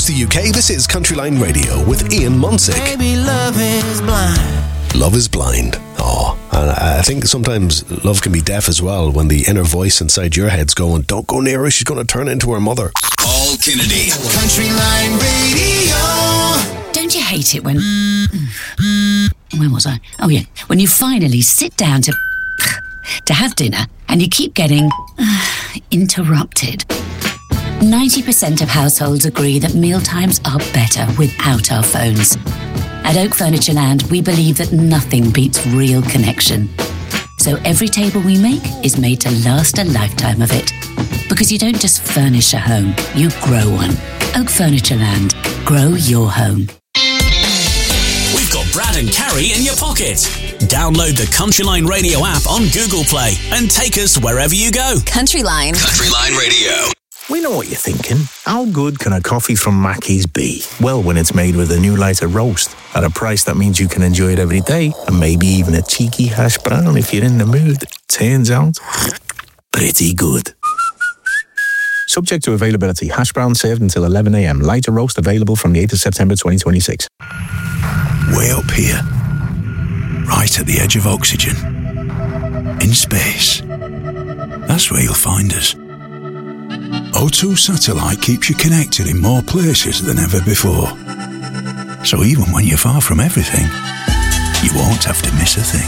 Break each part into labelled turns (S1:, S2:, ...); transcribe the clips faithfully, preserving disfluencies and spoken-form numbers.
S1: across the U K, this is Countryline Radio with Ian Munsick.
S2: Baby, love is blind.
S1: Love is blind. Oh, and I think sometimes love can be deaf as well when the inner voice inside your head's going, don't go near her, she's going to turn into her mother.
S3: Paul Kennedy.
S2: Countryline Radio.
S4: Don't you hate it when... Where was I? Oh, yeah. When you finally sit down to... to have dinner and you keep getting... interrupted. ninety percent of households agree that mealtimes are better without our phones. At Oak Furniture Land, we believe that nothing beats real connection. So every table we make is made to last a lifetime of it. Because you don't just furnish a home, you grow one. Oak Furniture Land. Grow your home.
S3: We've got Brad and Carrie in your pocket. Download the Countryline Radio app on Google Play and take us wherever you go.
S5: Countryline.
S3: Countryline Radio.
S6: We know what you're thinking. How good can a coffee from Mackey's be? Well, when it's made with a new lighter roast at a price that means you can enjoy it every day, and maybe even a cheeky hash brown if you're in the mood. Turns out, pretty good. Subject to availability. Hash brown served until eleven a.m. Lighter roast available from the eighth of September twenty twenty-six.
S7: Way up here, right at the edge of oxygen, in space. That's where you'll find us. O two Satellite keeps you connected in more places than ever before. So even when you're far from everything, you won't have to miss a thing.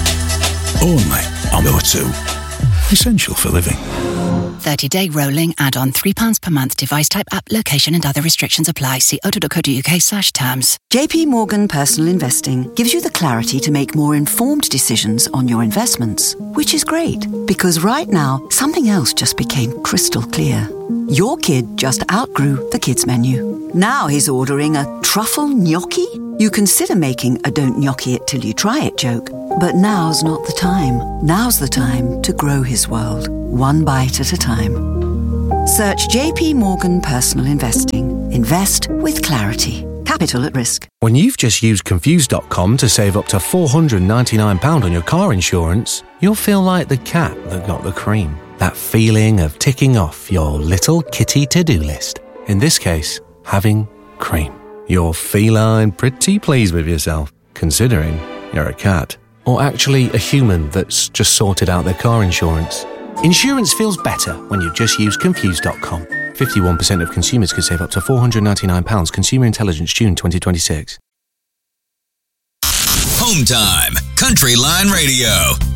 S7: Only on O two. Essential for living.
S5: thirty-day rolling add-on, three pounds per month. Device type, app, location and other restrictions apply. See o two dot co dot u k slash terms.
S8: J P Morgan Personal Investing gives you the clarity to make more informed decisions on your investments, which is great, because right now, something else just became crystal clear. Your kid just outgrew the kids' menu. Now he's ordering a truffle gnocchi? You consider making a don't gnocchi it till you try it joke, but now's not the time. Now's the time to grow his world, one bite at a time. Search J P Morgan Personal Investing. Invest with clarity. Capital at risk.
S9: When you've just used Confused dot com to save up to four hundred ninety-nine pounds on your car insurance, you'll feel like the cat that got the cream. That feeling of ticking off your little kitty to-do list. In this case, having cream. You're feline pretty pleased with yourself, considering you're a cat. Or actually a human that's just sorted out their car insurance. Insurance feels better when you just use Confused dot com. fifty-one percent of consumers could save up to four hundred ninety-nine pounds. Consumer Intelligence, June twenty twenty-six.
S3: Home time. Countryline Radio.